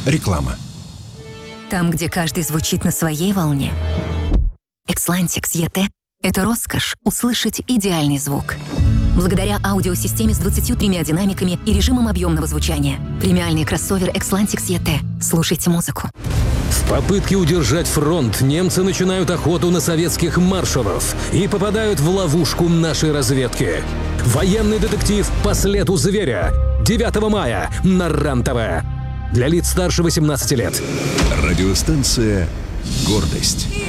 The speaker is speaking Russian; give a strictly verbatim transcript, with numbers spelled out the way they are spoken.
Реклама. Там, где каждый звучит на своей волне, Xlantix и ти – это роскошь услышать идеальный звук. Благодаря аудиосистеме с двадцатью тремя динамиками и режимом объемного звучания. Премиальный кроссовер Xlantix и ти. Слушайте музыку. В попытке удержать фронт немцы начинают охоту на советских маршалов и попадают в ловушку нашей разведки. Военный детектив «По следу зверя» девятого мая на РЕН-ТВ. Для лиц старше восемнадцати лет. Радиостанция «Гордость».